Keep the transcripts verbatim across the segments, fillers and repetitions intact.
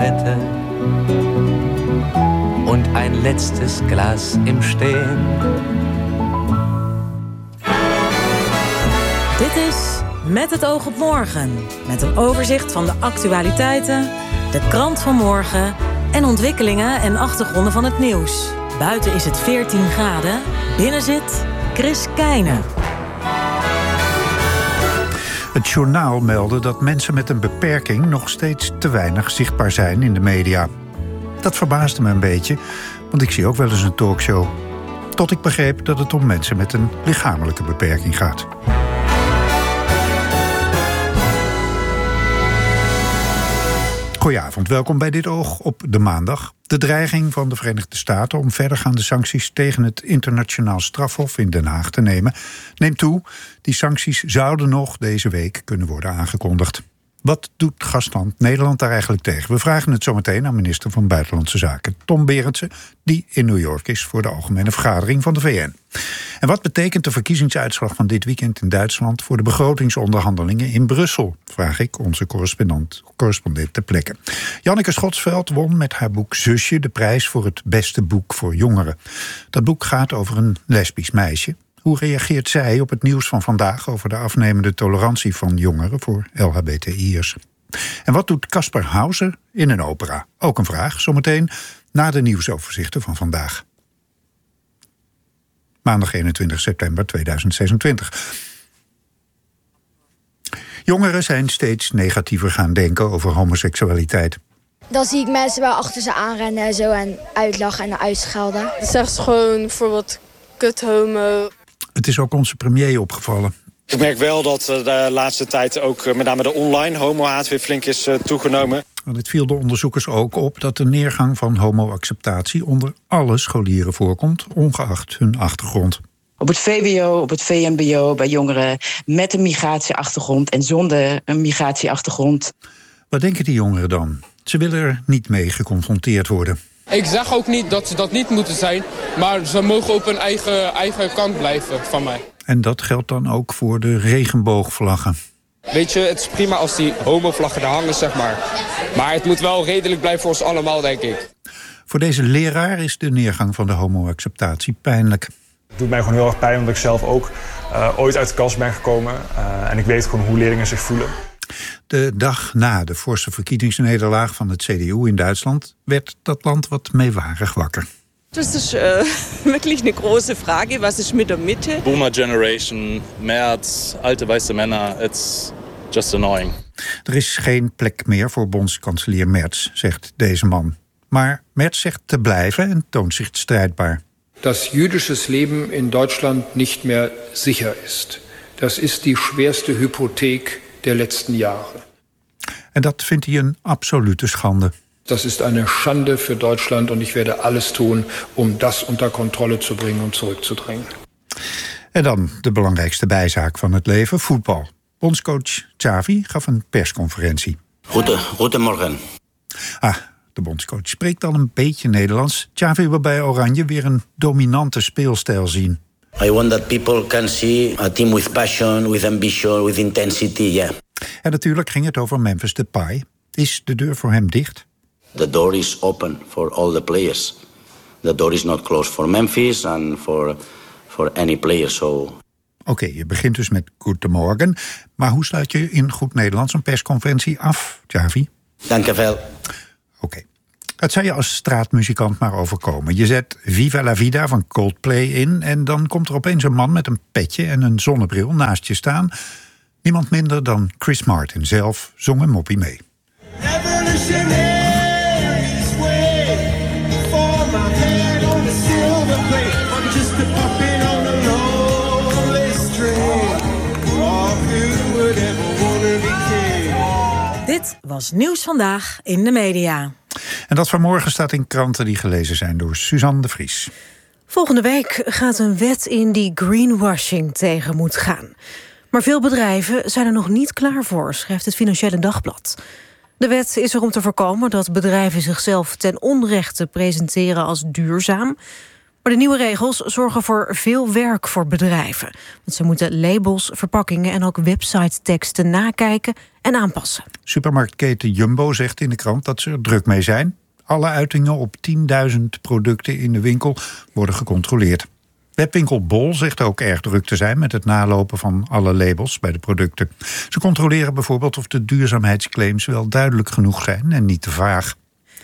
Und ein letztes Glas im Stehen. Dit is Met het oog op morgen. Met een overzicht van de actualiteiten, de krant van morgen en ontwikkelingen en achtergronden van het nieuws. Buiten is het veertien graden. Binnen zit Chris Keijnen. Het journaal meldde dat mensen met een beperking nog steeds te weinig zichtbaar zijn in de media. Dat verbaasde me een beetje, want ik zie ook wel eens een talkshow. Tot ik begreep dat het om mensen met een lichamelijke beperking gaat. Goedenavond, welkom bij Dit Oog op de maandag. De dreiging van de Verenigde Staten om verdergaande sancties tegen het internationaal strafhof in Den Haag te nemen neemt toe. Die sancties zouden nog deze week kunnen worden aangekondigd. Wat doet gastland Nederland daar eigenlijk tegen? We vragen het zo meteen aan minister van Buitenlandse Zaken Tom Berendsen, die in New York is voor de algemene vergadering van de V N. En wat betekent de verkiezingsuitslag van dit weekend in Duitsland voor de begrotingsonderhandelingen in Brussel? Vraag ik onze correspondent, correspondent ter plekke. Janneke Schotsveld won met haar boek Zusje de prijs voor het beste boek voor jongeren. Dat boek gaat over een lesbisch meisje. Hoe reageert zij op het nieuws van vandaag over de afnemende tolerantie van jongeren voor L H B T I'ers? En wat doet Caspar Hauser in een opera? Ook een vraag, zometeen na de nieuwsoverzichten van vandaag. Maandag eenentwintig september tweeduizend zesentwintig. Jongeren zijn steeds negatiever gaan denken over homoseksualiteit. Dan zie ik mensen wel achter ze aanrennen en zo en uitlachen en uitschelden. Dan zeggen ze gewoon bijvoorbeeld kut homo. Het is ook onze premier opgevallen. Ik merk wel dat de laatste tijd ook met name de online homohaat weer flink is toegenomen. Want het viel de onderzoekers ook op dat de neergang van homoacceptatie onder alle scholieren voorkomt, ongeacht hun achtergrond. Op het V W O, op het V M B O, bij jongeren met een migratieachtergrond en zonder een migratieachtergrond. Wat denken die jongeren dan? Ze willen er niet mee geconfronteerd worden. Ik zeg ook niet dat ze dat niet moeten zijn, maar ze mogen op hun eigen, eigen kant blijven van mij. En dat geldt dan ook voor de regenboogvlaggen. Weet je, het is prima als die homovlaggen er hangen, zeg maar. Maar het moet wel redelijk blijven voor ons allemaal, denk ik. Voor deze leraar is de neergang van de homoacceptatie pijnlijk. Het doet mij gewoon heel erg pijn, omdat ik zelf ook uh, ooit uit de kast ben gekomen. Uh, en ik weet gewoon hoe leerlingen zich voelen. De dag na de forse verkiezingsnederlaag van het C D U in Duitsland werd dat land wat meewarig wakker. Das ist uh, wirklich eine große Frage. Was ist mit der Mitte? Boomer Generation, Merz, alte weiße Männer, it's just annoying. Er is geen plek meer voor bondskanselier Merz, zegt deze man. Maar Merz zegt te blijven en toont zich strijdbaar. Dat jüdisches Leben in Deutschland nicht mehr sicher ist. Das ist die schwerste Hypothek der letzten Jahre. En dat vindt hij een absolute schande. Das ist eine Schande für Deutschland und ich werde alles tun, um das unter Kontrolle zu bringen und zurückzudrängen. En dan de belangrijkste bijzaak van het leven, voetbal. Bondscoach Xavi gaf een persconferentie. Goede, goedemorgen. Ah, de bondscoach spreekt al een beetje Nederlands. Xavi wil bij Oranje weer een dominante speelstijl zien. I want that people can see a team with passion, with ambition, with intensity, yeah. En natuurlijk ging het over Memphis Depay. Is de deur voor hem dicht? The door is open for all the players. The door is not closed for Memphis and for, for any player, so... Oké, okay, je begint dus met goedemorgen. Maar hoe sluit je in goed Nederlands een persconferentie af, Xavi? Dank je wel. Oké. Okay. Het zou je als straatmuzikant maar overkomen. Je zet Viva la Vida van Coldplay in en dan komt er opeens een man met een petje en een zonnebril naast je staan. Niemand minder dan Chris Martin zelf zong een moppie mee. Dit was Nieuws Vandaag in de media. En dat vanmorgen staat in kranten die gelezen zijn door Suzanne de Vries. Volgende week gaat een wet in die greenwashing tegen moet gaan. Maar veel bedrijven zijn er nog niet klaar voor, schrijft het Financiële Dagblad. De wet is er om te voorkomen dat bedrijven zichzelf ten onrechte presenteren als duurzaam. Maar de nieuwe regels zorgen voor veel werk voor bedrijven. Want ze moeten labels, verpakkingen en ook websiteteksten nakijken en aanpassen. Supermarktketen Jumbo zegt in de krant dat ze er druk mee zijn. Alle uitingen op tienduizend producten in de winkel worden gecontroleerd. Webwinkel Bol zegt ook erg druk te zijn met het nalopen van alle labels bij de producten. Ze controleren bijvoorbeeld of de duurzaamheidsclaims wel duidelijk genoeg zijn en niet te vaag.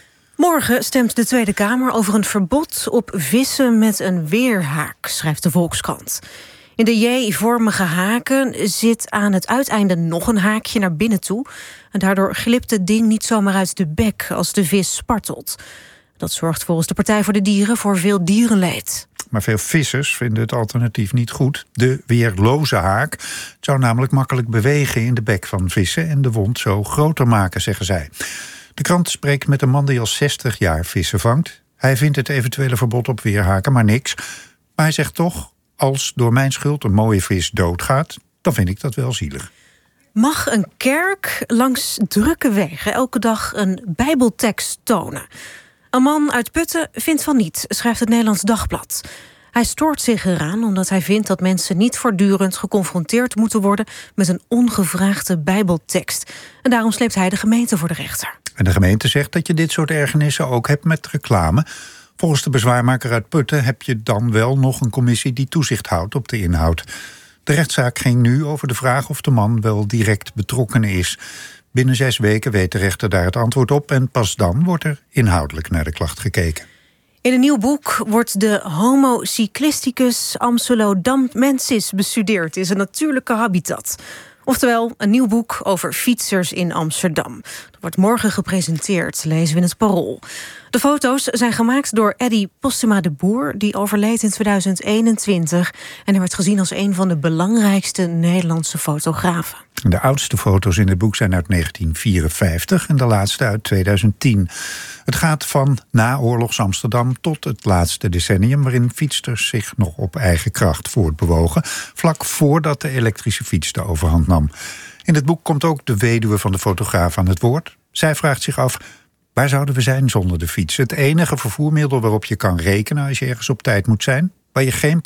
Morgen stemt de Tweede Kamer over een verbod op vissen met een weerhaak, schrijft de Volkskrant. In de J-vormige haken zit aan het uiteinde nog een haakje naar binnen toe. En daardoor glipt het ding niet zomaar uit de bek als de vis spartelt. Dat zorgt volgens de Partij voor de Dieren voor veel dierenleed. Maar veel vissers vinden het alternatief niet goed. De weerloze haak zou namelijk makkelijk bewegen in de bek van vissen en de wond zo groter maken, zeggen zij. De krant spreekt met een man die al zestig jaar vissen vangt. Hij vindt het eventuele verbod op weerhaken maar niks. Maar hij zegt toch, als door mijn schuld een mooie vis doodgaat, dan vind ik dat wel zielig. Mag een kerk langs drukke wegen elke dag een bijbeltekst tonen? Een man uit Putten vindt van niet, schrijft het Nederlands Dagblad. Hij stoort zich eraan omdat hij vindt dat mensen niet voortdurend geconfronteerd moeten worden met een ongevraagde bijbeltekst. En daarom sleept hij de gemeente voor de rechter. En de gemeente zegt dat je dit soort ergernissen ook hebt met reclame. Volgens de bezwaarmaker uit Putten heb je dan wel nog een commissie die toezicht houdt op de inhoud. De rechtszaak ging nu over de vraag of de man wel direct betrokken is. Binnen zes weken weet de rechter daar het antwoord op en pas dan wordt er inhoudelijk naar de klacht gekeken. In een nieuw boek wordt de Homo cyclisticus amsulodamensis bestudeerd in zijn natuurlijke habitat. Oftewel, een nieuw boek over fietsers in Amsterdam. Dat wordt morgen gepresenteerd, lezen we in het Parool. De foto's zijn gemaakt door Eddy Postuma de Boer, die overleed in tweeduizend eenentwintig. En hij werd gezien als een van de belangrijkste Nederlandse fotografen. De oudste foto's in het boek zijn uit negentien vierenvijftig en de laatste uit tweeduizend tien. Het gaat van naoorlogs Amsterdam tot het laatste decennium, waarin fietsters zich nog op eigen kracht voortbewogen, vlak voordat de elektrische fiets de overhand nam. In het boek komt ook de weduwe van de fotograaf aan het woord. Zij vraagt zich af, waar zouden we zijn zonder de fiets? Het enige vervoermiddel waarop je kan rekenen als je ergens op tijd moet zijn, waar je geen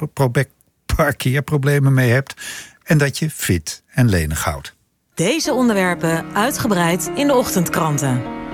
parkeerproblemen mee hebt en dat je fit en lenig houdt. Deze onderwerpen uitgebreid in de ochtendkranten.